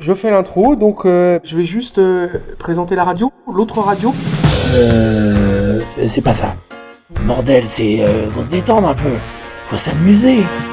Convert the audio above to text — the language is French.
Je fais l'intro, donc je vais juste présenter la radio, l'autre radio. C'est pas ça. Bordel, faut se détendre un peu. Faut s'amuser.